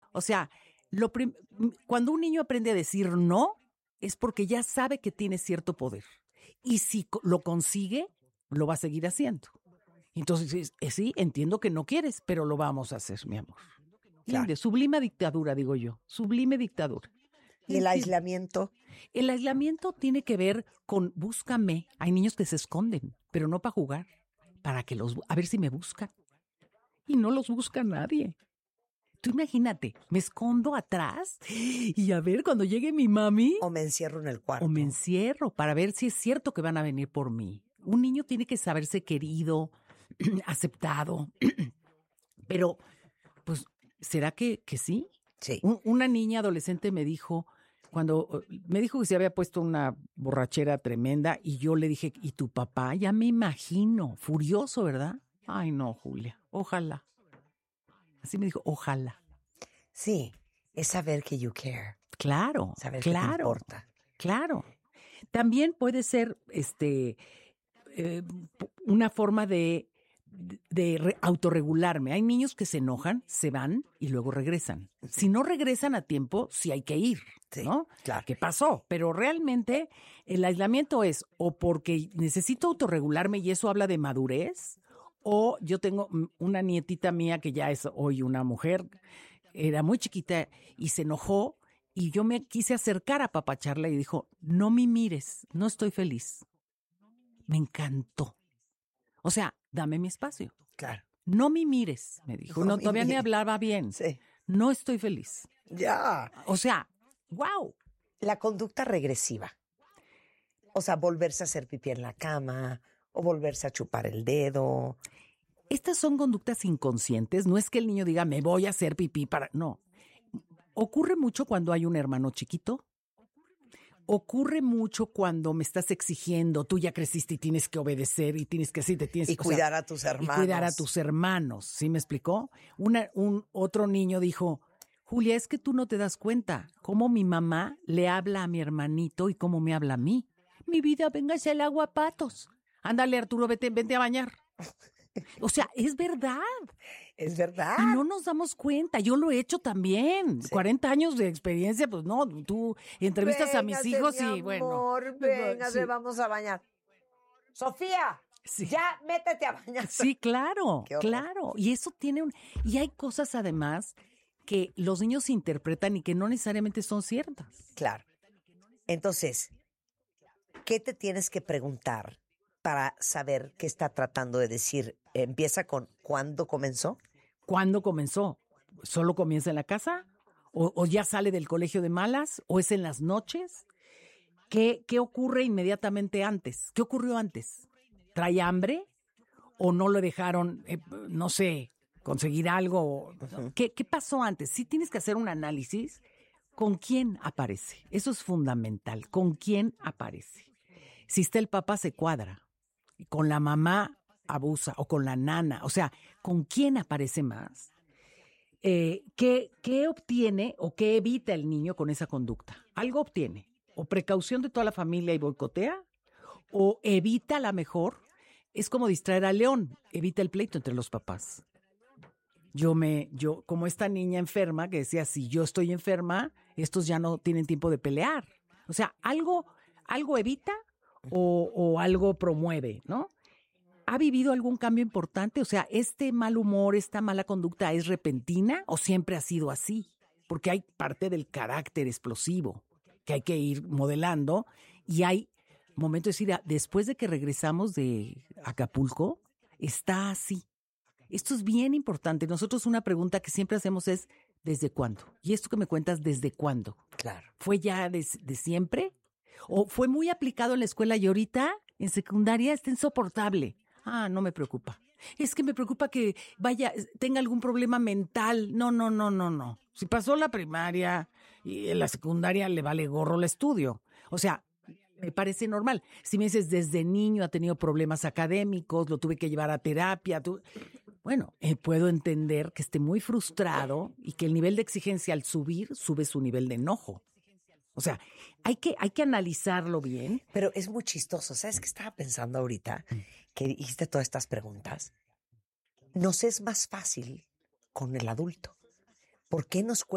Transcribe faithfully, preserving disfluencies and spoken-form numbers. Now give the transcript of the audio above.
O sea, lo prim- cuando un niño aprende a decir no, es porque ya sabe que tiene cierto poder. Y si co- lo consigue, lo va a seguir haciendo. Entonces, eh, sí, entiendo que no quieres, pero lo vamos a hacer, mi amor. Claro. Linde, sublime dictadura, digo yo. Sublime dictadura. ¿Y el aislamiento? El aislamiento tiene que ver con búscame. Hay niños que se esconden, pero no para jugar, para que los, a ver si me buscan. Y no los busca nadie. Tú imagínate, me escondo atrás y a ver cuando llegue mi mami. O me encierro en el cuarto. O me encierro para ver si es cierto que van a venir por mí. Un niño tiene que saberse querido, aceptado. Pero, pues, ¿será que, que sí? Sí. Un- una niña adolescente me dijo, cuando me dijo que se había puesto una borrachera tremenda y yo le dije, ¿y tu papá? Ya me imagino, furioso, ¿verdad? Ay, no, Julia, ojalá. Así me dijo, ojalá. Sí, es saber que you care. Claro, Saber que te claro, importa. claro. También puede ser, este, eh, una forma de, de re- autorregularme. Hay niños que se enojan, se van y luego regresan. Si no regresan a tiempo, sí hay que ir, Sí, ¿no? claro. ¿Qué pasó? Pero realmente el aislamiento es o porque necesito autorregularme y eso habla de madurez, o yo tengo mm, una nietita mía que ya es hoy una mujer, era muy chiquita y se enojó y yo me quise acercar a papacharla y dijo, no me mires, no estoy feliz. Me encantó. O sea, dame mi espacio. Claro. No me mires, me dijo. No No, me todavía ni mires. hablaba bien. Sí. No estoy feliz. Ya. O sea, wow. La conducta regresiva. O sea, volverse a hacer pipí en la cama o volverse a chupar el dedo. Estas son conductas inconscientes. No es que el niño diga, me voy a hacer pipí para... No. Ocurre mucho cuando hay un hermano chiquito. Ocurre mucho cuando me estás exigiendo, tú ya creciste y tienes que obedecer y tienes que así, te tienes Y o sea, cuidar a tus hermanos. Y cuidar a tus hermanos, ¿sí me explicó? Una, un otro niño dijo, Julia, es que tú no te das cuenta cómo mi mamá le habla a mi hermanito y cómo me habla a mí. Mi vida, véngase al agua, patos. Ándale, Arturo, vete, vente a bañar. O sea, es verdad. Es verdad. Y no nos damos cuenta. Yo lo he hecho también. Sí. cuarenta años de experiencia, pues no, tú entrevistas a mis Véngase, hijos mi y bueno. amor, véngase, Sí. vamos a bañar. Sofía, Sí. ya métete a bañar. Sí, claro, Qué horror. claro. Y eso tiene un... Y hay cosas además que los niños interpretan y que no necesariamente son ciertas. Claro. Entonces, ¿qué te tienes que preguntar para saber qué está tratando de decir? Empieza con ¿cuándo comenzó? ¿Cuándo comenzó? ¿Solo comienza en la casa? ¿O, o ya sale del colegio de malas? ¿O es en las noches? ¿Qué, qué ocurre inmediatamente antes? ¿Qué ocurrió antes? ¿Trae hambre? ¿O no le dejaron, eh, no sé, conseguir algo? Uh-huh. ¿Qué, ¿Qué pasó antes? Sí tienes que hacer un análisis. ¿Con quién aparece? Eso es fundamental. ¿Con quién aparece? Si está el papá, se cuadra. Con la mamá abusa o con la nana. O sea, ¿con quién aparece más? Eh, ¿qué, ¿Qué obtiene o qué evita el niño con esa conducta? Algo obtiene. O precaución de toda la familia y boicotea. O evita a la mejor. Es como distraer al león. Evita el pleito entre los papás. Yo me, yo, como esta niña enferma que decía, si yo estoy enferma, estos ya no tienen tiempo de pelear. O sea, algo, algo evita o, o algo promueve, ¿no? ¿Ha vivido algún cambio importante? O sea, ¿este mal humor, esta mala conducta es repentina o siempre ha sido así? Porque hay parte del carácter explosivo que hay que ir modelando y hay momentos de decir, después de que regresamos de Acapulco, está así. Esto es bien importante. Nosotros una pregunta que siempre hacemos es, ¿desde cuándo? Y esto que me cuentas, ¿desde cuándo? Claro. ¿Fue ya de, de siempre? ¿O fue muy aplicado en la escuela y ahorita en secundaria está insoportable? Ah, no me preocupa. Es que me preocupa que vaya, tenga algún problema mental. No, no, no, no, no. Si pasó la primaria y en la secundaria le vale gorro el estudio. O sea, me parece normal. Si me dices desde niño ha tenido problemas académicos, lo tuve que llevar a terapia. Tu... Bueno, eh, puedo entender que esté muy frustrado y que el nivel de exigencia al subir sube su nivel de enojo. O sea, hay que, hay que analizarlo bien. Pero es muy chistoso. ¿Sabes qué estaba pensando ahorita? Que dijiste todas estas preguntas. Nos es más fácil con el adulto. ¿Por qué nos cuesta?